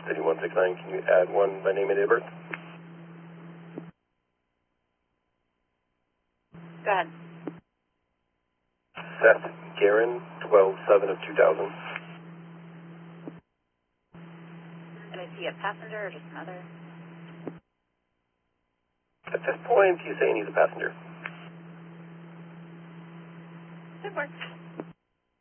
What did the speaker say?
3169, can you add one by name and date of birth? Go ahead. Seth Guerin, 12/7 of 2000. And is he a passenger or just another? At this point, he's saying he's a passenger. It works.